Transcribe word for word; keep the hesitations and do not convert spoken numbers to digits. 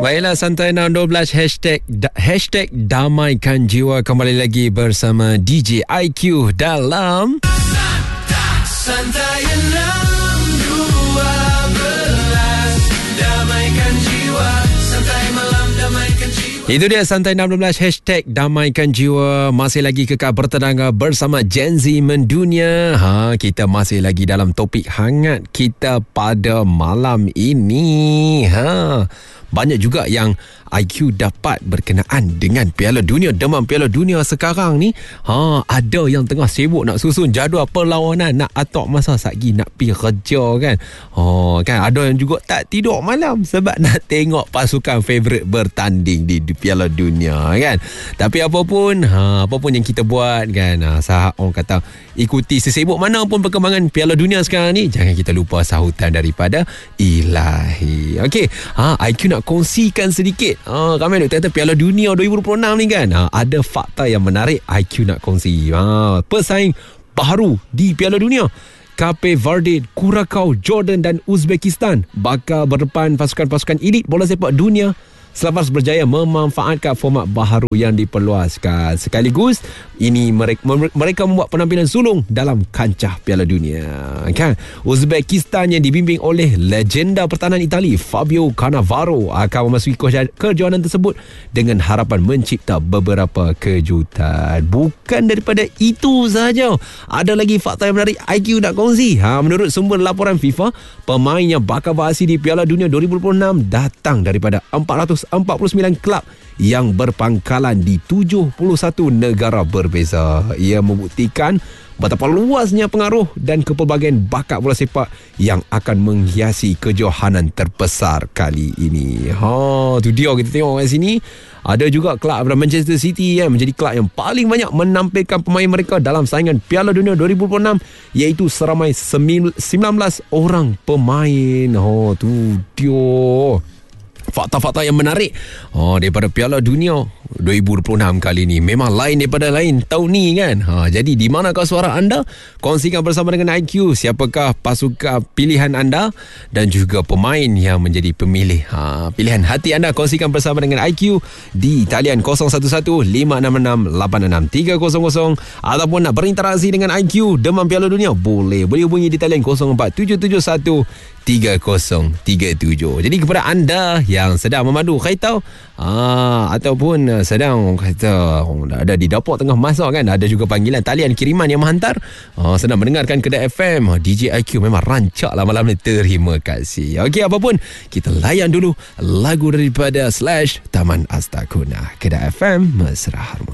Baiklah, Santai enam dua belas hashtag, da, hashtag damaikan jiwa kembali lagi bersama D J I Q dalam Santai enam dua belas damaikan jiwa, santai malam damaikan jiwa. Itu dia Santai enam dua belas hashtag damaikan jiwa. Masih lagi kekal bertenaga bersama Gen Z Mendunia. Ha, kita masih lagi dalam topik hangat kita pada malam ini. Ha, banyak juga yang I Q dapat berkenaan dengan Piala Dunia, demam Piala Dunia sekarang ni. Ha, ada yang tengah sibuk nak susun jadual perlawanan, nak atok masa satgi nak pergi kerja kan. Oh, kan ada yang juga tak tidur malam sebab nak tengok pasukan favourite bertanding di, di Piala Dunia kan. Tapi apa pun, ha, apa pun yang kita buat kan, ha, sahab orang kata ikuti sesibuk mana pun perkembangan Piala Dunia sekarang ni, jangan kita lupa sahutan daripada Ilahi. Okey, ha, I Q nak kongsikan sedikit. Ha, kami nak kata Piala Dunia dua ribu dua puluh enam ni kan, ha, ada fakta yang menarik I Q nak kongsi. Ha, pesaing baru di Piala Dunia, Cape Verde, Curacao, Jordan dan Uzbekistan bakal berdepan pasukan-pasukan elit bola sepak dunia selepas berjaya memanfaatkan format baharu yang diperluaskan. Sekaligus ini mereka, mereka membuat penampilan sulung dalam kancah Piala Dunia kan. Uzbekistan yang dibimbing oleh legenda pertahanan Itali Fabio Cannavaro akan memasuki kejohanan tersebut dengan harapan mencipta beberapa kejutan. Bukan daripada itu sahaja, ada lagi fakta yang menarik I Q nak kongsi. Ha, menurut sumber laporan FIFA, pemain yang bakal beraksi di Piala Dunia dua ribu dua puluh enam datang daripada empat ratus empat puluh sembilan kelab yang berpangkalan di tujuh puluh satu negara berbeza. Ia membuktikan betapa luasnya pengaruh dan kepelbagaian bakat bola sepak yang akan menghiasi kejohanan terbesar kali ini. Ha, tu dia kita tengok kat sini. Ada juga kelab Manchester City yang menjadi kelab yang paling banyak menampilkan pemain mereka dalam saingan Piala Dunia dua ribu dua puluh enam, iaitu seramai sembilan belas orang pemain. Oh, tu dia fakta-fakta yang menarik oh, daripada Piala Dunia dua ribu dua puluh enam kali ni. Memang lain daripada lain tahun ni kan. Ha, jadi di manakah suara anda? Kongsikan bersama dengan I Q siapakah pasukan pilihan anda dan juga pemain yang menjadi pemilih ha, pilihan hati anda. Kongsikan bersama dengan I Q di talian kosong satu satu lima enam enam lapan enam tiga kosong kosong, ataupun nak berinteraksi dengan I Q demam Piala Dunia, boleh boleh hubungi di talian kosong empat tujuh tujuh satu tiga kosong tiga tujuh. Jadi kepada anda yang sedang memandu kereta aa, ataupun sedang kata oh, ada di dapur tengah masak kan, ada juga panggilan talian kiriman yang menghantar, aa, sedang mendengarkan Kedah F M, D J I Q memang rancak lah malam ni. Terima kasih. Okey, apapun kita layan dulu lagu daripada Slash Taman Astakuna. Kedah F M, mesra harmoni.